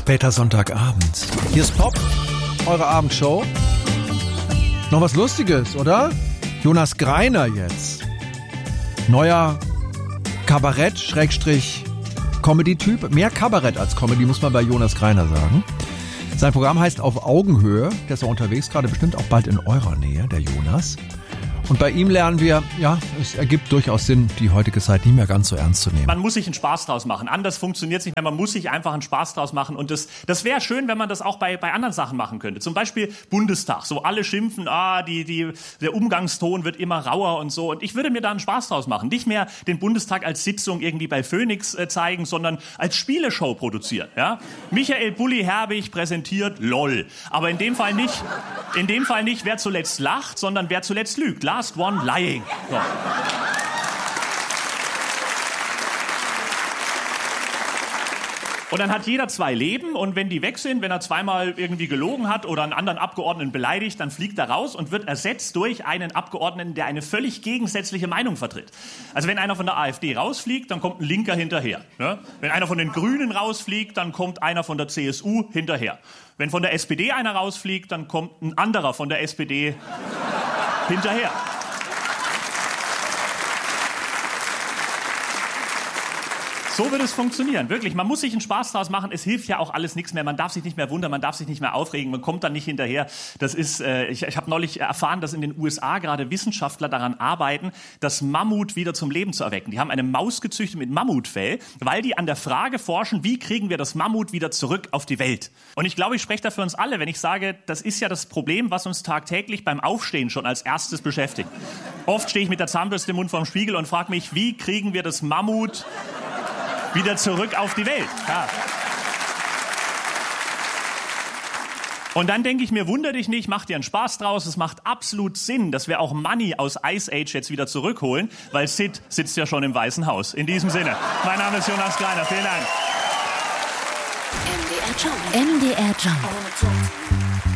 Später Sonntagabend. Hier ist Pop, eure Abendshow. Noch was Lustiges, oder? Jonas Greiner jetzt. Neuer Kabarett-Comedy-Typ. Mehr Kabarett als Comedy, muss man bei Jonas Greiner sagen. Sein Programm heißt Auf Augenhöhe. Der ist auch unterwegs, gerade bestimmt auch bald in eurer Nähe, der Jonas. Und bei ihm lernen wir, ja, es ergibt durchaus Sinn, die heutige Zeit nicht mehr ganz so ernst zu nehmen. Man muss sich einen Spaß draus machen. Anders funktioniert es nicht mehr. Man muss sich einfach einen Spaß draus machen. Und das wäre schön, wenn man das auch bei anderen Sachen machen könnte. Zum Beispiel Bundestag. So alle schimpfen, der Umgangston wird immer rauer und so. Und ich würde mir da einen Spaß draus machen. Nicht mehr den Bundestag als Sitzung irgendwie bei Phoenix zeigen, sondern als Spieleshow produzieren. Ja? Michael Bulli-Herbig präsentiert LOL. Aber in dem Fall nicht, wer zuletzt lacht, sondern wer zuletzt lügt. Last one lying. So. Und dann hat jeder 2 Leben und wenn die weg sind, wenn er zweimal irgendwie gelogen hat oder einen anderen Abgeordneten beleidigt, dann fliegt er raus und wird ersetzt durch einen Abgeordneten, der eine völlig gegensätzliche Meinung vertritt. Also wenn einer von der AfD rausfliegt, dann kommt ein Linker hinterher. Ne? Wenn einer von den Grünen rausfliegt, dann kommt einer von der CSU hinterher. Wenn von der SPD einer rausfliegt, dann kommt ein anderer von der SPD hinterher. So wird es funktionieren, wirklich. Man muss sich einen Spaß draus machen. Es hilft ja auch alles nichts mehr. Man darf sich nicht mehr wundern, man darf sich nicht mehr aufregen. Man kommt dann nicht hinterher. Das ist, ich habe neulich erfahren, dass in den USA gerade Wissenschaftler daran arbeiten, das Mammut wieder zum Leben zu erwecken. Die haben eine Maus gezüchtet mit Mammutfell, weil die an der Frage forschen, wie kriegen wir das Mammut wieder zurück auf die Welt. Und ich glaube, ich spreche da für uns alle, wenn ich sage, das ist ja das Problem, was uns tagtäglich beim Aufstehen schon als erstes beschäftigt. Oft stehe ich mit der Zahnbürste im Mund vorm Spiegel und frage mich, wie kriegen wir das Mammut wieder zurück auf die Welt. Ja. Und dann denke ich mir, wunder dich nicht, mach dir einen Spaß draus. Es macht absolut Sinn, dass wir auch Money aus Ice Age jetzt wieder zurückholen, weil Sid sitzt ja schon im Weißen Haus. In diesem Sinne, mein Name ist Jonas Greiner. Vielen Dank. MDR Jump.